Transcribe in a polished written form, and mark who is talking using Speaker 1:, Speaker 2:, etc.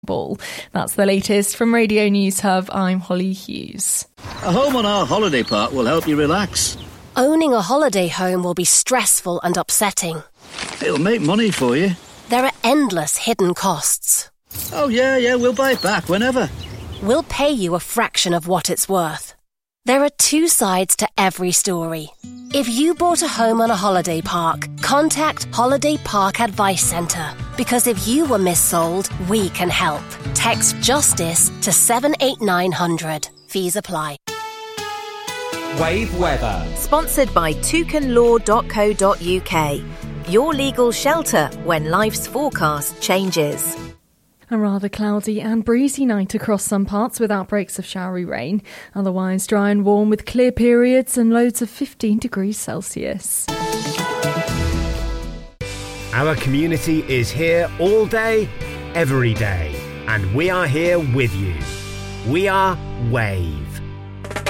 Speaker 1: ball. That's the latest from Radio News Hub. I'm Holly Hughes.
Speaker 2: A home on our holiday park will help you relax.
Speaker 3: Owning a holiday home will be stressful and upsetting.
Speaker 2: It'll make money for you.
Speaker 3: There are endless hidden costs.
Speaker 2: Oh, yeah, we'll buy it back whenever.
Speaker 3: We'll pay you a fraction of what it's worth. There are two sides to every story. If you bought a home on a holiday park, contact Holiday Park Advice Centre. Because if you were missold, we can help. Text JUSTICE to 78900. Fees apply.
Speaker 4: Wave weather.
Speaker 5: Sponsored by toucanlaw.co.uk. Your legal shelter when life's forecast changes.
Speaker 1: A rather cloudy and breezy night across some parts with outbreaks of showery rain. Otherwise dry and warm with clear periods and lows of 15 degrees Celsius.
Speaker 6: Our community is here all day, every day. And we are here with you. We are Wave.